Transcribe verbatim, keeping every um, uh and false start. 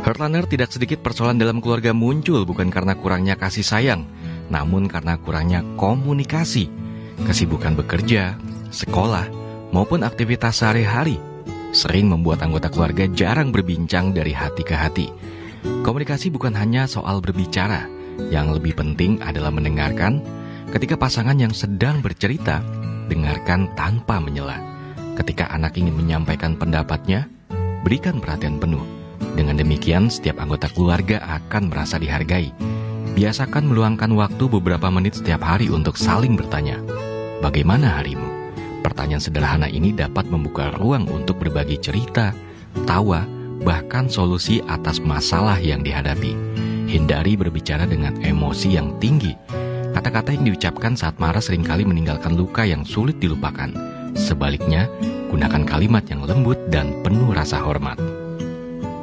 Heartliner, tidak sedikit persoalan dalam keluarga muncul bukan karena kurangnya kasih sayang, namun karena kurangnya komunikasi. Kesibukan bekerja, sekolah, maupun aktivitas sehari-hari sering membuat anggota keluarga jarang berbincang dari hati ke hati. Komunikasi bukan hanya soal berbicara, yang lebih penting adalah mendengarkan. Ketika pasangan yang sedang bercerita, dengarkan tanpa menyela. Ketika anak ingin menyampaikan pendapatnya, berikan perhatian penuh. Dengan demikian, setiap anggota keluarga akan merasa dihargai. Biasakan meluangkan waktu beberapa menit setiap hari untuk saling bertanya, "Bagaimana harimu?" Pertanyaan sederhana ini dapat membuka ruang untuk berbagi cerita, tawa, bahkan solusi atas masalah yang dihadapi. Hindari berbicara dengan emosi yang tinggi. Kata-kata yang diucapkan saat marah seringkali meninggalkan luka yang sulit dilupakan. Sebaliknya, gunakan kalimat yang lembut dan penuh rasa hormat.